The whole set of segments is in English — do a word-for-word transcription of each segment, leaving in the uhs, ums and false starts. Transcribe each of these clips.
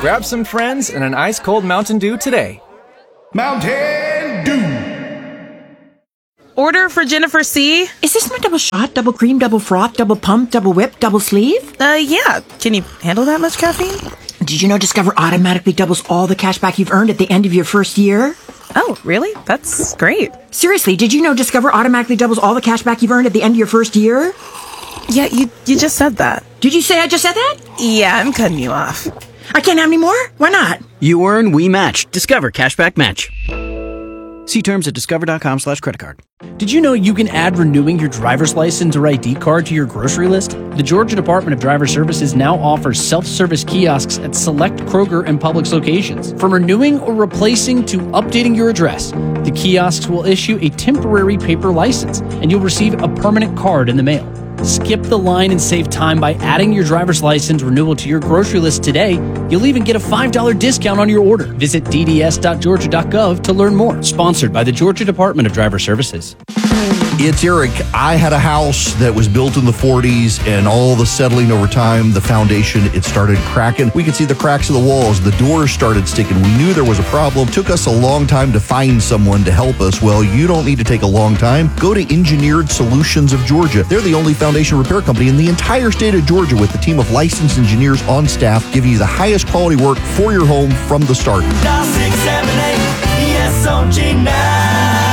Grab some friends and an ice-cold Mountain Dew today. Mountain Dew. Order for Jennifer C. Is this my double shot, double cream, double froth, double pump, double whip, double sleeve? Uh, yeah. Can you handle that much caffeine? Did you know Discover automatically doubles all the cash back you've earned at the end of your first year? Oh, really? That's great. Seriously, did you know Discover automatically doubles all the cash back you've earned at the end of your first year? Yeah, you you just said that. Did you say I just said that? Yeah, I'm cutting you off. I can't have any more? Why not? You earn, we match. Discover Cashback Match. See terms at discover.com slash credit card. Did you know you can add renewing your driver's license or I D card to your grocery list? The Georgia Department of Driver Services now offers self-service kiosks at select Kroger and Publix locations. From renewing or replacing to updating your address, the kiosks will issue a temporary paper license, and you'll receive a permanent card in the mail. Skip the line and save time by adding your driver's license renewal to your grocery list today. You'll even get a five dollars discount on your order. Visit d d s dot georgia dot gov to learn more. Sponsored by the Georgia Department of Driver Services. It's Eric. I had a house that was built in the forties, and all the settling over time, the foundation, it started cracking. We could see the cracks of the walls. The doors started sticking. We knew there was a problem. Took us a long time to find someone to help us. Well, you don't need to take a long time. Go to Engineered Solutions of Georgia. They're the only foundation repair company in the entire state of Georgia with a team of licensed engineers on staff giving you the highest quality work for your home from the start. nine six seven eight E S O G now.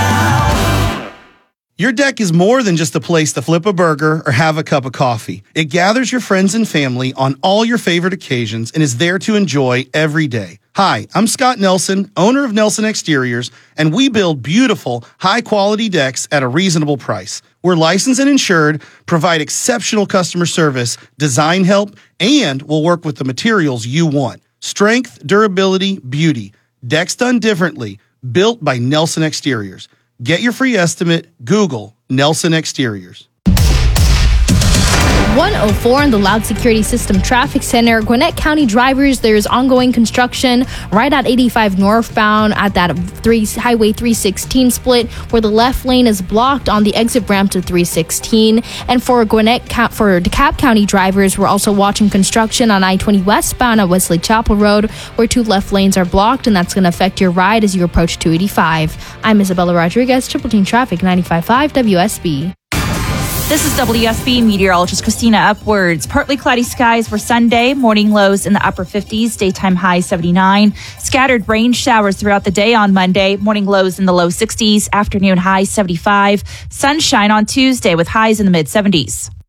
Your deck is more than just a place to flip a burger or have a cup of coffee. It gathers your friends and family on all your favorite occasions and is there to enjoy every day. Hi, I'm Scott Nelson, owner of Nelson Exteriors, and we build beautiful, high-quality decks at a reasonable price. We're licensed and insured, provide exceptional customer service, design help, and we'll work with the materials you want. Strength, durability, beauty. Decks done differently. Built by Nelson Exteriors. Get your free estimate. Google Nelson Exteriors. one oh four in the Loud Security System Traffic Center. Gwinnett County drivers, there's ongoing construction right at eighty-five northbound at that three Highway three sixteen split where the left lane is blocked on the exit ramp to three sixteen. And for Gwinnett, for DeKalb County drivers, we're also watching construction on I twenty westbound at Wesley Chapel Road where two left lanes are blocked, and that's going to affect your ride as you approach two eighty-five. I'm Isabella Rodriguez, Triple Team Traffic, ninety-five point five W S B. This is W S B meteorologist Christina Upwards. Partly cloudy skies for Sunday. Morning lows in the upper fifties. Daytime high seventy-nine. Scattered rain showers throughout the day on Monday. Morning lows in the low sixties. Afternoon high seventy-five. Sunshine on Tuesday with highs in the mid seventies.